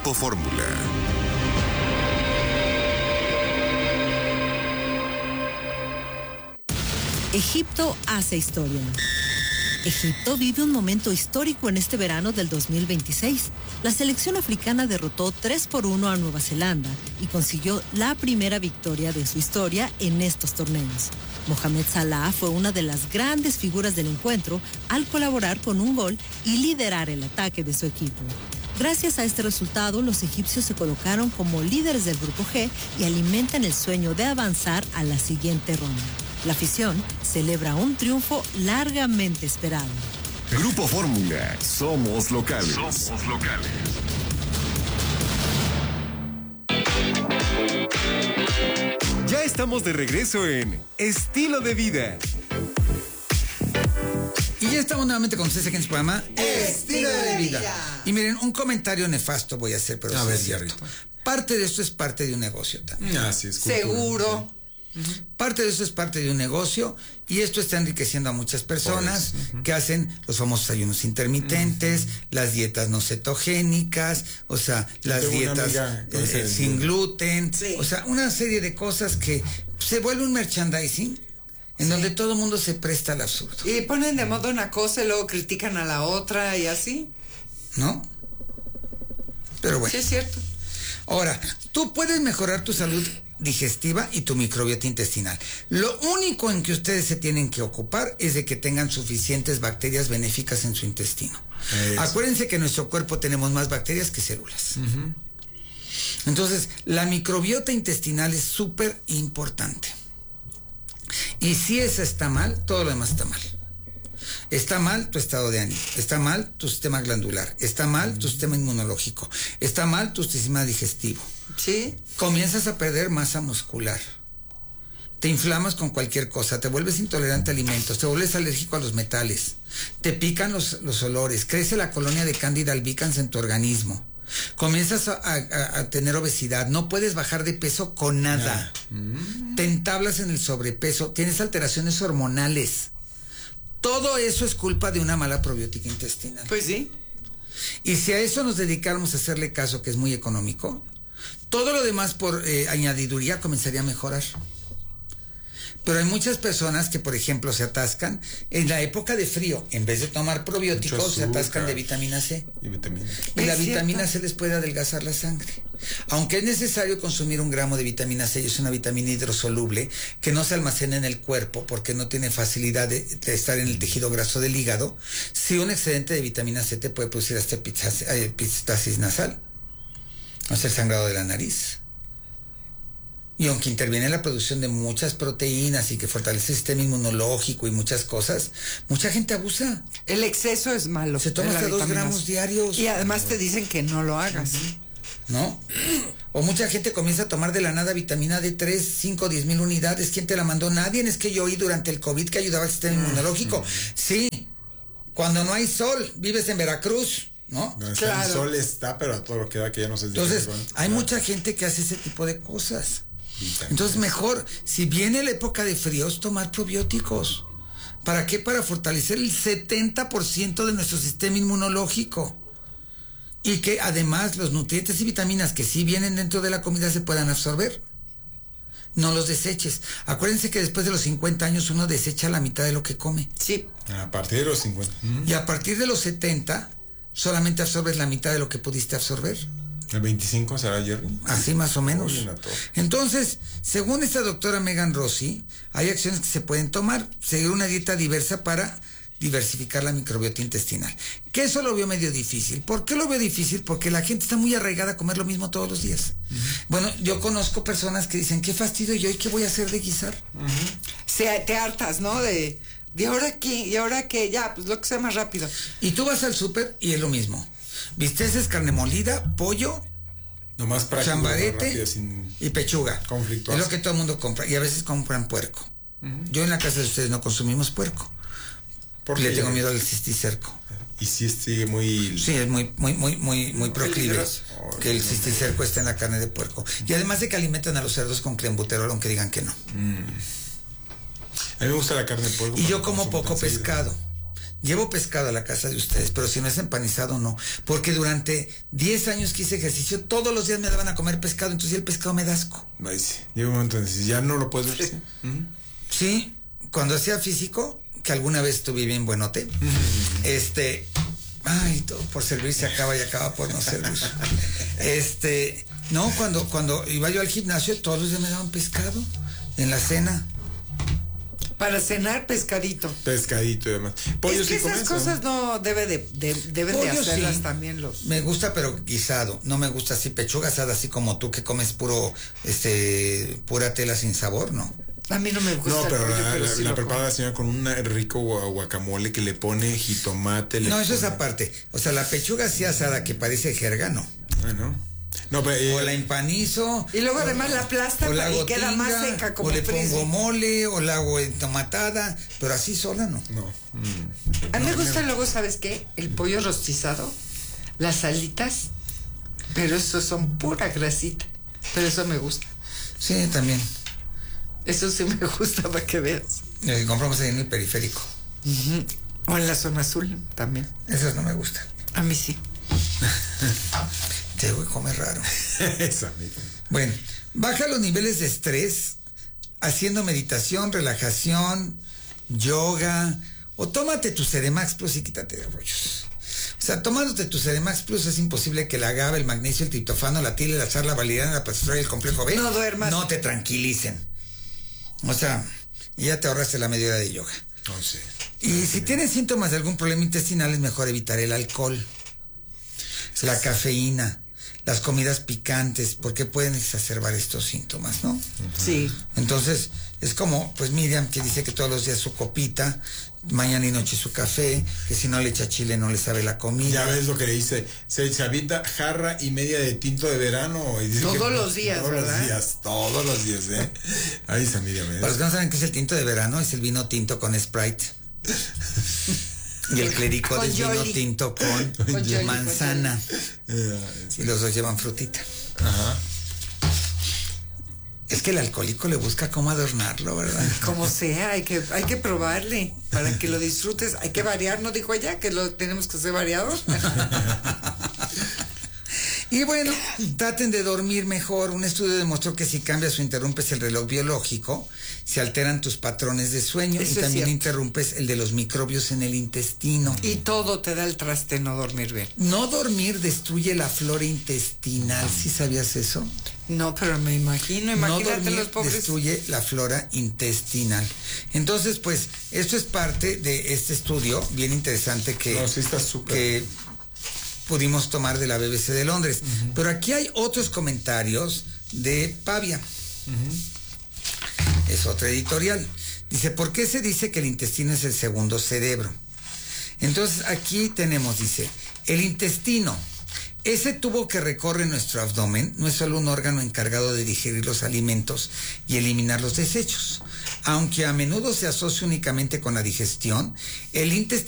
Grupo Fórmula. Egipto hace historia. Egipto vive un momento histórico en este verano del 2026. La selección africana derrotó 3-1 a Nueva Zelanda y consiguió la primera victoria de su historia en estos torneos. Mohamed Salah fue una de las grandes figuras del encuentro al colaborar con un gol y liderar el ataque de su equipo. Gracias a este resultado, los egipcios se colocaron como líderes del Grupo G y alimentan el sueño de avanzar a la siguiente ronda. La afición celebra un triunfo largamente esperado. Grupo Fórmula, somos locales. Somos locales. Ya estamos de regreso en Estilo de Vida. Y ya estamos nuevamente con ustedes aquí en su programa Estilo de Vida. Y miren, un comentario nefasto voy a hacer, pero a sí ver, es cierto. Parte de esto es parte de un negocio también. Así es. Cultura. Seguro. Parte de eso es parte de un negocio y esto está enriqueciendo a muchas personas que hacen los famosos ayunos intermitentes, las dietas no cetogénicas, o sea, las dietas sin gluten, o sea, una serie de cosas que se vuelve un merchandising en donde todo el mundo se presta al absurdo. Y ponen de moda una cosa y luego critican a la otra y así. ¿No? Pero bueno. Sí, es cierto. Ahora, tú puedes mejorar tu salud digestiva y tu microbiota intestinal. Lo único en que ustedes se tienen que ocupar es de que tengan suficientes bacterias benéficas en su intestino. Acuérdense que en nuestro cuerpo tenemos más bacterias que células. Entonces, la microbiota intestinal es súper importante. Y si esa está mal, todo lo demás está mal. Está mal tu estado de ánimo, está mal tu sistema glandular, está mal tu sistema inmunológico, está mal tu sistema digestivo. Sí. Comienzas a perder masa muscular, te inflamas con cualquier cosa, te vuelves intolerante a alimentos, te vuelves alérgico a los metales, te pican los olores, crece la colonia de Candida albicans en tu organismo, comienzas a tener obesidad, no puedes bajar de peso con nada, te entablas en el sobrepeso, tienes alteraciones hormonales. Todo eso es culpa de una mala probiótica intestinal. Pues sí. Y si a eso nos dedicáramos a hacerle caso, que es muy económico, todo lo demás por añadiduría comenzaría a mejorar. Pero hay muchas personas que, por ejemplo, se atascan en la época de frío. En vez de tomar probióticos, se atascan de vitamina C. Y vitamina. Y la vitamina C les puede adelgazar la sangre. Aunque es necesario consumir 1 gramo de vitamina C, y es una vitamina hidrosoluble que no se almacena en el cuerpo porque no tiene facilidad de estar en el tejido graso del hígado, si un excedente de vitamina C te puede producir hasta epistaxis nasal, o sea, el sangrado de la nariz. Y aunque interviene en la producción de muchas proteínas y que fortalece el sistema inmunológico y muchas cosas, mucha gente abusa. El exceso es malo. Se toma hasta 2 gramos diarios. Y además te dicen que no lo hagas. ¿No? O mucha gente comienza a tomar de la nada vitamina D3, 5, 10 mil unidades. ¿Quién te la mandó? Nadie. Es que yo oí durante el COVID que ayudaba al sistema inmunológico. Sí. Cuando no hay sol, vives en Veracruz, ¿no? Claro. El sol está, pero a todo lo que da que ya no se... Entonces, hay mucha gente que hace ese tipo de cosas. Entonces, mejor, si viene la época de fríos, tomar probióticos. ¿Para qué? Para fortalecer el 70% de nuestro sistema inmunológico. Y que además los nutrientes y vitaminas que sí vienen dentro de la comida se puedan absorber. No los deseches. Acuérdense que después de los 50 años uno desecha la mitad de lo que come. Sí. A partir de los 50. Y a partir de los 70 solamente absorbes la mitad de lo que pudiste absorber. ¿El 25 será, Jerry? Así más o menos. Entonces, según esta doctora Megan Rossi, hay acciones que se pueden tomar. Seguir una dieta diversa para diversificar la microbiota intestinal. Que eso lo veo medio difícil. ¿Por qué lo veo difícil? Porque la gente está muy arraigada a comer lo mismo todos los días. Bueno, yo conozco personas que dicen, qué fastidio yo, ¿y qué voy a hacer de guisar? Te hartas, ¿no? De ahora qué, y ahora qué, ya, pues lo que sea más rápido. Y tú vas al súper y es lo mismo. Bisteces, carne molida, pollo, nomás práctico, chambarete rápido, sin y pechuga. Conflictos. Es lo que todo el mundo compra. Y a veces compran puerco. Yo en la casa de ustedes no consumimos puerco. Porque le tengo miedo al cisticerco. Y si sigue muy... Sí, es muy proclive que el cisticerco esté en la carne de puerco. Y además de que alimentan a los cerdos con clenbuterol, aunque digan que no. A mí me gusta la carne de puerco. Y yo como poco pescado. llevo pescado a la casa de ustedes, pero si no es empanizado, no. Porque durante 10 años que hice ejercicio, todos los días me daban a comer pescado, entonces el pescado me da asco. Ay, sí. Llega un momento en que ya no lo puedes ver. Sí, cuando hacía físico, que alguna vez estuve bien buenote, ay, todo por servir se acaba y acaba por no servir. No, cuando iba yo al gimnasio, todos los días me daban pescado en la cena. Para cenar, pescadito. Pescadito y demás. Pollo Es que sí esas comes, cosas no deben de Pollo hacerlas sí. también los... Me gusta, pero guisado. No me gusta así pechuga asada, así como tú que comes pura tela sin sabor, ¿no? A mí no me gusta No, pero el pollo, sí la lo prepara como. la señora con un rico guacamole que le pone jitomate. No, eso es aparte. O sea, la pechuga así asada que parece jerga, no. Bueno. No, pero, O la empanizo. Y luego además la aplastan o la hago y queda tinga, más seca como o le frisbee. pongo mole, o la hago entomatada, pero así sola no. No. A mí me gusta luego, ¿sabes qué? El pollo rostizado, las alitas, pero eso son pura grasita. Pero eso me gusta. Sí, también. Eso sí me gusta para que veas. Compramos ahí en el periférico. O en la zona azul también. Esas no me gustan. A mí sí. Te voy a comer raro. Esa, mira. Bueno, baja los niveles de estrés haciendo meditación, relajación, yoga, o tómate tu Ceremax Plus y quítate de rollos. O sea, tomándote tu Ceremax Plus es imposible que la GABA, el magnesio, el triptofano, la tila, la sal, la valeriana, la pastora y el complejo B No duermas. no te tranquilicen. O sea, ya te ahorraste la media hora de yoga. No sé. Y si tienes síntomas de algún problema intestinal, es mejor evitar el alcohol, la cafeína, las comidas picantes, porque pueden exacerbar estos síntomas, ¿no? Sí. Entonces, es como, pues Miriam, que dice que todos los días su copita, mañana y noche su café, que si no le echa chile no le sabe la comida. Ya ves lo que le dice, se avienta jarra y media de tinto de verano. Y dice Todos los días, ¿verdad? Todos los días, ¿eh? Ahí está Miriam. Para los que no saben qué es el tinto de verano, es el vino tinto con Sprite. Y el clericot Con es vino Yoli. tinto con Yoli, manzana. Sí. Y los dos llevan frutita. Ajá. Es que el alcohólico le busca cómo adornarlo, ¿verdad? Como sea, hay que probarle para que lo disfrutes. Hay que variar, ¿no dijo ella? Que lo tenemos que hacer variado. Y bueno, traten de dormir mejor. Un estudio demostró que si cambias o interrumpes el reloj biológico, se alteran tus patrones de sueño. Eso y es también cierto. interrumpes el de los microbios en el intestino. Y todo te da el traste no dormir bien. No dormir destruye la flora intestinal. ¿Sí sabías eso? No, pero me imagino, No imagínate dormir los pobres. destruye la flora intestinal. Entonces, pues, esto es parte de este estudio bien interesante que, No, sí está súper. que pudimos tomar de la BBC de Londres. Pero aquí hay otros comentarios de Pavia. Es otra editorial. Dice, ¿por qué se dice que el intestino es el segundo cerebro? Entonces, aquí tenemos, dice, el intestino. Ese tubo que recorre nuestro abdomen no es solo un órgano encargado de digerir los alimentos y eliminar los desechos. Aunque a menudo se asocia únicamente con la digestión, el intestino